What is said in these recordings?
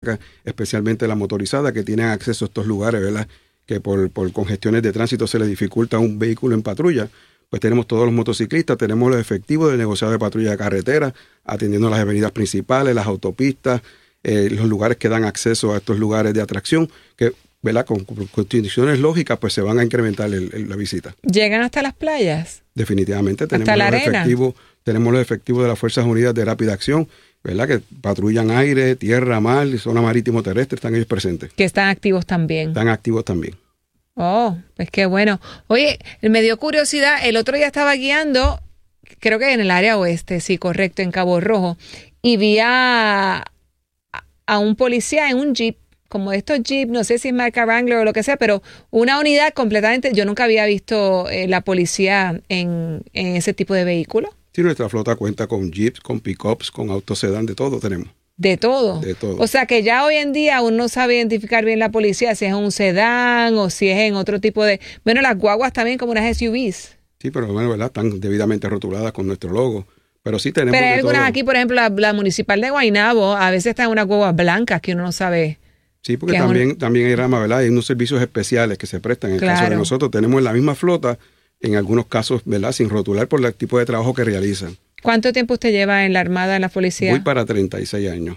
policíacas, especialmente la motorizada, que tienen acceso a estos lugares, ¿verdad? Que por congestiones de tránsito se les dificulta un vehículo en patrulla. Pues tenemos todos los motociclistas, tenemos los efectivos del negociado de patrulla de carretera, atendiendo las avenidas principales, las autopistas, los lugares que dan acceso a estos lugares de atracción, que, ¿verdad? Con condiciones lógicas, pues se van a incrementar la visita. ¿Llegan hasta las playas? Definitivamente. ¿Hasta la arena? Tenemos los efectivos de las Fuerzas Unidas de Rápida Acción, ¿verdad? Que patrullan aire, tierra, mar, zona marítimo terrestre, están ellos presentes. Que están activos también. Están activos también. Oh, pues qué bueno. Oye, me dio curiosidad, el otro día estaba guiando, creo que en el área oeste, sí, correcto, en Cabo Rojo, y vi a un policía en un jeep, como estos jeep, no sé si es marca Wrangler o lo que sea, pero una unidad completamente, yo nunca había visto la policía en ese tipo de vehículo. Sí, nuestra flota cuenta con jeeps, con pick-ups, con autos sedán, de todo tenemos. ¿De todo? De todo. O sea que ya hoy en día uno sabe identificar bien la policía, si es un sedán o si es en otro tipo de... Bueno, las guaguas también como unas SUVs. Sí, pero bueno, ¿verdad? Están debidamente rotuladas con nuestro logo. Pero sí tenemos. Pero hay de algunas todo. aquí, por ejemplo, la municipal de Guaynabo, a veces están unas guaguas blancas que uno no sabe. Sí, porque también hay rama, ¿verdad? Hay unos servicios especiales que se prestan. En el caso de nosotros, tenemos en la misma flota, en algunos casos, ¿verdad? Sin rotular por el tipo de trabajo que realizan. ¿Cuánto tiempo usted lleva en la Armada, en la policía? Voy para 36 años.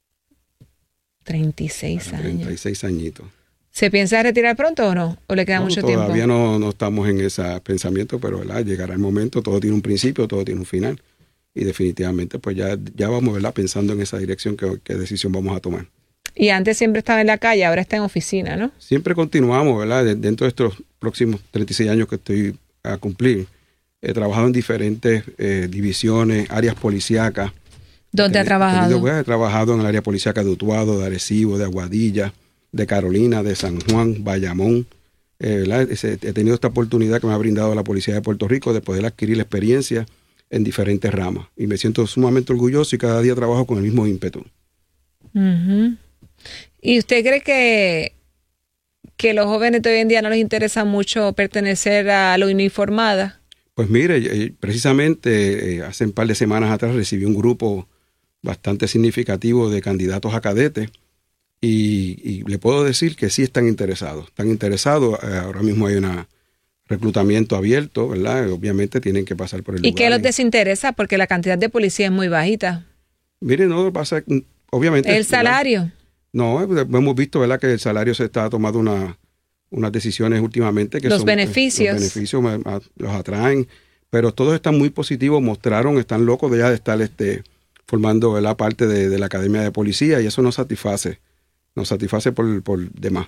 36 años. 36 añitos. ¿Se piensa retirar pronto o no? ¿O le queda mucho tiempo? Todavía no estamos en ese pensamiento, pero ¿verdad? Llegará el momento, todo tiene un principio, todo tiene un final. Y definitivamente pues ya vamos, ¿verdad? Pensando en esa dirección, qué decisión vamos a tomar. Y antes siempre estaba en la calle, ahora está en oficina, ¿no? Siempre continuamos, ¿verdad? Dentro de estos próximos 36 años que estoy a cumplir, he trabajado en diferentes divisiones, áreas policíacas. ¿Dónde ha trabajado? He trabajado en el área policíaca de Utuado, de Arecibo, de Aguadilla, de Carolina, de San Juan, Bayamón. He tenido esta oportunidad que me ha brindado la Policía de Puerto Rico de poder adquirir la experiencia en diferentes ramas. Y me siento sumamente orgulloso y cada día trabajo con el mismo ímpetu. Uh-huh. ¿Y usted cree que los jóvenes de hoy en día no les interesa mucho pertenecer a la uniformada? Pues mire, precisamente hace un par de semanas atrás recibí un grupo bastante significativo de candidatos a cadetes y le puedo decir que sí están interesados. Ahora mismo hay un reclutamiento abierto, ¿verdad? Obviamente tienen que pasar por el lugar. ¿Y qué los desinteresa? Porque la cantidad de policía es muy bajita. Mire, no pasa, obviamente. ¿El salario? ¿Verdad? No, hemos visto, ¿verdad?, que el salario se está tomando unas decisiones últimamente que los beneficios. Los beneficios los atraen, pero todos están muy positivos, están locos ya de estar formando, ¿verdad?, parte de la Academia de Policía, y eso nos satisface por demás.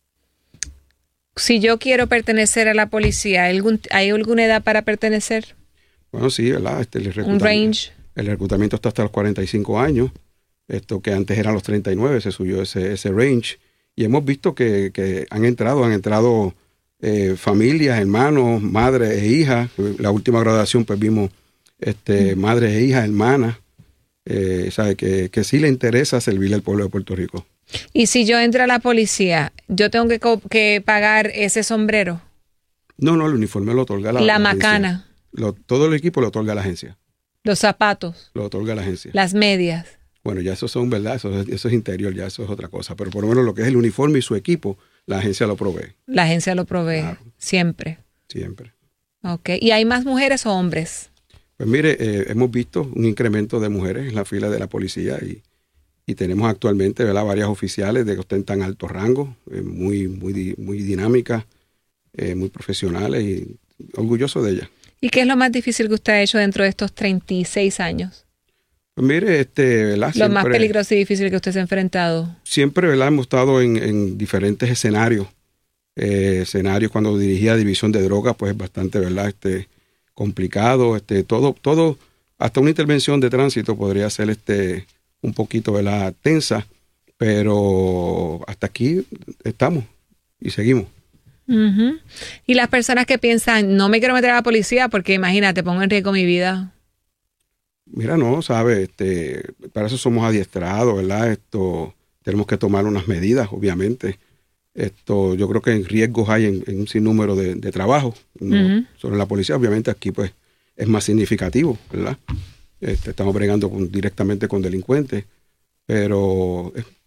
Si yo quiero pertenecer a la policía, ¿hay alguna edad para pertenecer? Bueno, sí, ¿verdad? ¿Un range? El reclutamiento está hasta los 45 años, esto que antes eran los 39, se subió ese range, y hemos visto que han entrado familias, hermanos, madres e hijas. La última graduación pues vimos madres e hijas, hermanas, sabe que sí le interesa servirle al pueblo de Puerto Rico. ¿Y si yo entro a la policía, yo tengo que pagar ese sombrero? No, el uniforme lo otorga la macana. Todo el equipo lo otorga la agencia. Los zapatos. Lo otorga la agencia. Las medias. Bueno, ya eso son, ¿verdad? Eso es interior, ya eso es otra cosa. Pero por lo menos lo que es el uniforme y su equipo, la agencia lo provee. La agencia lo provee, claro. Siempre. Ok. ¿Y hay más mujeres o hombres? Pues mire, hemos visto un incremento de mujeres en la fila de la policía y tenemos actualmente, ¿verdad?, varias oficiales que ostentan alto rango, muy dinámicas, muy profesionales, y orgulloso de ellas. ¿Y qué es lo más difícil que usted ha hecho dentro de estos 36 años? Pues mire, ¿verdad? Lo más peligroso y difícil que usted se ha enfrentado. Siempre, ¿verdad?, hemos estado en diferentes escenarios. Cuando dirigía División de Drogas, pues es bastante, ¿verdad?, complicado. Todo, hasta una intervención de tránsito podría ser un poquito, ¿verdad?, tensa, pero hasta aquí estamos y seguimos. Uh-huh. Y las personas que piensan, no me quiero meter a la policía porque imagínate, pongo en riesgo mi vida. Mira, no, ¿sabes? Para eso somos adiestrados, ¿verdad? Tenemos que tomar unas medidas, obviamente. Yo creo que en riesgos hay en un sinnúmero de trabajo, ¿no? Uh-huh. Sobre la policía, obviamente aquí pues es más significativo, ¿verdad? Estamos bregando directamente con delincuentes, pero